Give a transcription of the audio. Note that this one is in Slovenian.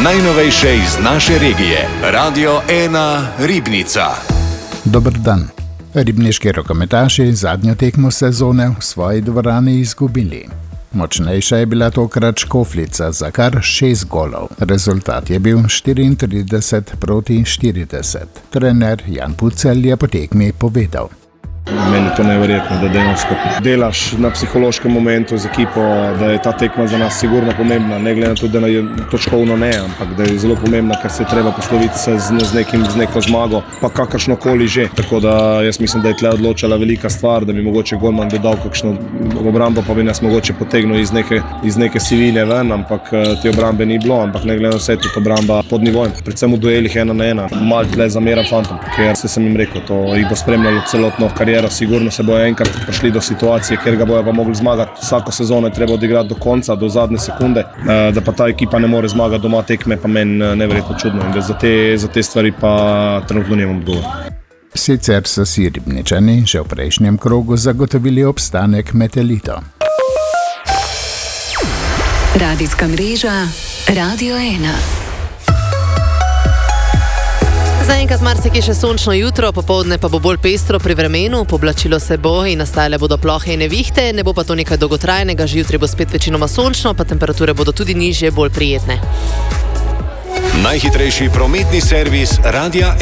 Najnovejše iz naše regije. Radio 1 Ribnica. Dober dan. Ribniški rokometaši zadnjo tekmo sezone v svoji dvorani izgubili. Močnejša je bila tokrat Škofljica za kar 6 golov. Rezultat je bil 34-40. Trener Jan Pucelj je po tekmi povedal: Meni je to neverjetno, da dejansko delaš na psihološkem momentu z ekipo, da je ta tekma za nas sigurno pomembna, ne glede na to, da je točkovno ne, ampak da je zelo pomembna, ker se je treba posloviti se z neko zmago, pa kakršnokoli že. Tako da jaz mislim, da je tle odločala velika stvar, da bi mogoče golman dodal kakšno obrambo, pa bi nas mogoče potegnil iz neke sivine ven, ampak te obrambe ni bilo, ampak ne glede na vse, tudi obramba pod nivojem, predvsem v duelih 1-1. Malo tle zameram fantom, ker sem jim rekel, to jih bo spremljalo celotno kariero. Sigurno se bojo enkrat prišli do situacije, kjer ga bojo pa mogli zmagati. Vsako sezono je treba odigrati do konca, do zadnje sekunde, da pa ta ekipa ne more zmagati doma tekme, pa meni neverjetno čudno in da za te stvari pa trenutno nimam odgovor. Sicer so si Ribničani že v prejšnjem krogu zagotovili obstanek med elito. Radijska mreža Radio 1. Zaenkrat marsikje še sončno jutro, popoldne pa bo bolj pestro pri vremenu, poblačilo se bo in nastajale bodo plohe in nevihte, ne bo pa to nekaj dolgotrajnega, že jutri bo spet večinoma sončno, pa temperature bodo tudi nižje, bolj prijetne. Najhitrejši prometni servis Radia